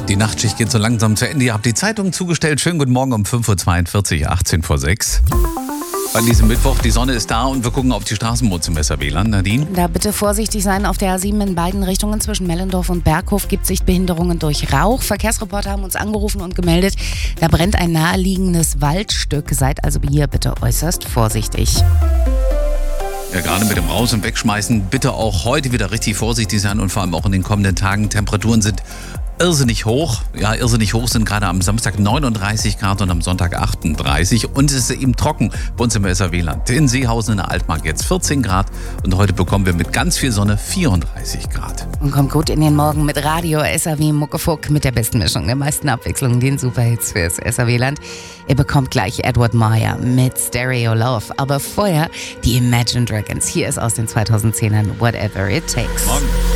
Die Nachtschicht geht so langsam zu Ende. Ihr habt die Zeitung zugestellt. Schönen guten Morgen um 5.42 Uhr, 18 vor 6. An diesem Mittwoch, die Sonne ist da und wir gucken auf die Straßenboote im SR-WLAN. Nadine? Da bitte vorsichtig sein. Auf der A7 in beiden Richtungen zwischen Mellendorf und Berghof gibt es Sichtbehinderungen durch Rauch. Verkehrsreporter haben uns angerufen und gemeldet, da brennt ein naheliegendes Waldstück. Seid also hier bitte äußerst vorsichtig. Ja, gerade mit dem Raus- und Wegschmeißen bitte auch heute wieder richtig vorsichtig sein und vor allem auch in den kommenden Tagen. Temperaturen sind irrsinnig hoch. Ja, irrsinnig hoch sind gerade am Samstag 39 Grad und am Sonntag 38. Und es ist eben trocken bei uns im SR-WLAN. In Seehausen in der Altmark jetzt 14 Grad und heute bekommen wir mit ganz viel Sonne 34 Grad. Und kommt gut in den Morgen mit Radio SAW Muckefuck mit der besten Mischung, der meisten Abwechslung, den Superhits fürs SR-WLAN. Ihr bekommt gleich Edward Meyer mit Stereo Love. Aber vorher die Imagine Dragons. Hier ist aus den 2010ern Whatever It Takes. Morgen.